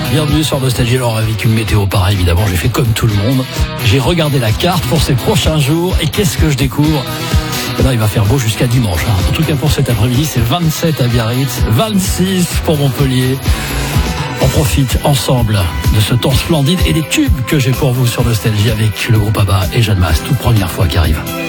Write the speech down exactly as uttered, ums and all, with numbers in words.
Bienvenue sur Nostalgie. Alors avec une météo pareille, évidemment, j'ai fait comme tout le monde. J'ai regardé la carte pour ces prochains jours et qu'est-ce que je découvre ? Là, il va faire beau jusqu'à dimanche. Hein. En tout cas pour cet après-midi, c'est vingt-sept à Biarritz, vingt-six pour Montpellier. On profite ensemble de ce temps splendide et des tubes que j'ai pour vous sur Nostalgie avec le groupe ABBA et Jeanne Masse, toute première fois qui arrive.